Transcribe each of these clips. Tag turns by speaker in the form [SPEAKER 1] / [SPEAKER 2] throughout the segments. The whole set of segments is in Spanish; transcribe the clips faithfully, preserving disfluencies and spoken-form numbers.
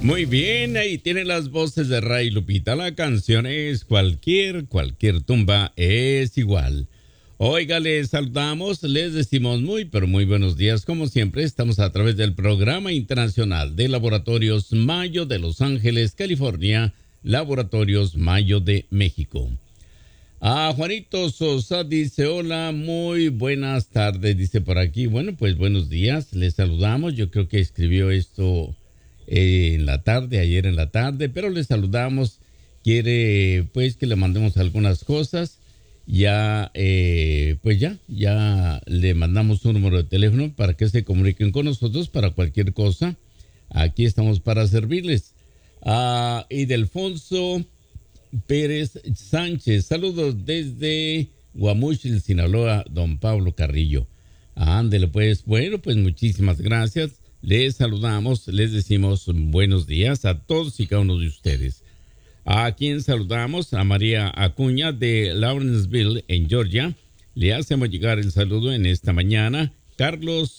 [SPEAKER 1] Muy bien, ahí tienen las voces de Ray Lupita. La canción es Cualquier, cualquier tumba es igual. Oiga, les saludamos, les decimos muy, pero muy buenos días. Como siempre, estamos a través del Programa Internacional de Laboratorios Mayo de Los Ángeles, California, Laboratorios Mayo de México. A Juanito Sosa dice, hola, muy buenas tardes, dice por aquí. Bueno, pues buenos días, les saludamos. Yo creo que escribió esto eh, en la tarde, ayer en la tarde, pero les saludamos. Quiere pues que le mandemos algunas cosas. Ya, eh, pues ya, ya le mandamos un número de teléfono para que se comuniquen con nosotros para cualquier cosa. Aquí estamos para servirles. A Idelfonso Pérez Sánchez, saludos desde Guamúchil, Sinaloa, don Pablo Carrillo. Ándele pues, bueno, pues muchísimas gracias. Les saludamos, les decimos buenos días a todos y cada uno de ustedes. A quien saludamos, a María Acuña de Lawrenceville, en Georgia. Le hacemos llegar el saludo en esta mañana. Carlos,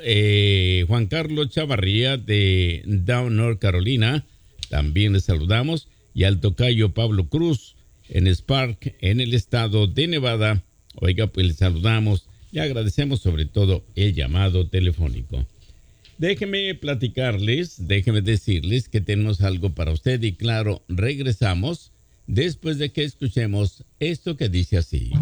[SPEAKER 1] eh, Juan Carlos Chavarría de Down, North Carolina. También le saludamos. Y al tocayo Pablo Cruz en Spark, en el estado de Nevada. Oiga, pues le saludamos y agradecemos sobre todo el llamado telefónico. Déjeme platicarles, déjeme decirles que tenemos algo para usted y claro, regresamos después de que escuchemos esto que dice así.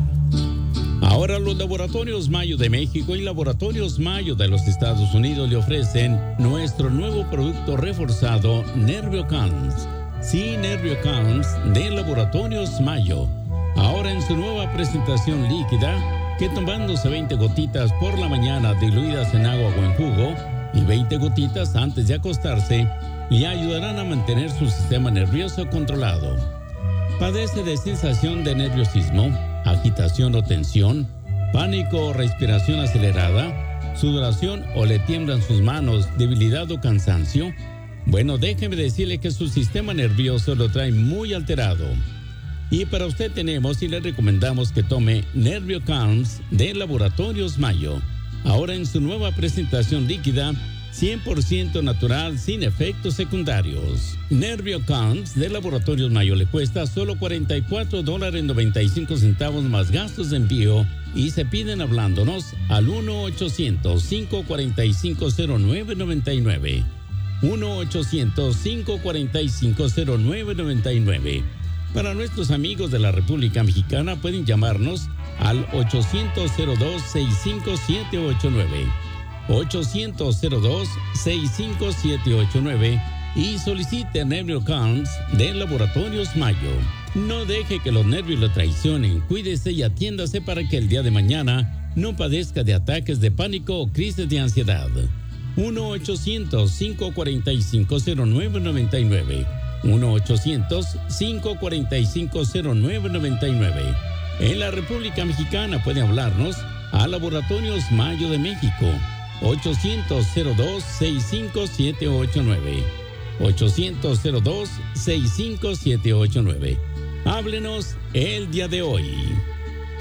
[SPEAKER 1] Ahora los Laboratorios Mayo de México y Laboratorios Mayo de los Estados Unidos le ofrecen nuestro nuevo producto reforzado NervioCalms. Sí, NervioCalms de Laboratorios Mayo. Ahora en su nueva presentación líquida, que tomándose veinte gotitas por la mañana diluidas en agua o en jugo, y veinte gotitas antes de acostarse, le ayudarán a mantener su sistema nervioso controlado. ¿Padece de sensación de nerviosismo, agitación o tensión, pánico o respiración acelerada, sudoración o le tiemblan sus manos, debilidad o cansancio? Bueno, déjeme decirle que su sistema nervioso lo trae muy alterado. Y para usted tenemos y le recomendamos que tome NervioCalms de Laboratorios Mayo. Ahora en su nueva presentación líquida, cien por ciento natural, sin efectos secundarios. NervioCalms de Laboratorios Mayo le cuesta solo cuarenta y cuatro dólares noventa y cinco centavos más gastos de envío y se piden hablándonos al uno ochocientos, cinco cuatro cinco, cero nueve nueve nueve. uno ochocientos, cinco cuatro cinco, cero nueve nueve nueve. Para nuestros amigos de la República Mexicana pueden llamarnos al ochocientos, cero dos, sesenta y cinco, siete ocho nueve. ochocientos, cero dos, sesenta y cinco, siete ocho nueve y solicite NervioCalms de Laboratorios Mayo. No deje que los nervios lo traicionen. Cuídese y atiéndase para que el día de mañana no padezca de ataques de pánico o crisis de ansiedad. uno ochocientos, cinco cuatro cinco, cero nueve nueve nueve. uno ochocientos, cinco cuatro cinco, cero nueve nueve nueve. En la República Mexicana puede hablarnos a Laboratorios Mayo de México. ochocientos, cero dos, sesenta y cinco, siete ocho nueve. ochocientos, cero dos, sesenta y cinco, siete ocho nueve. Háblenos el día de hoy.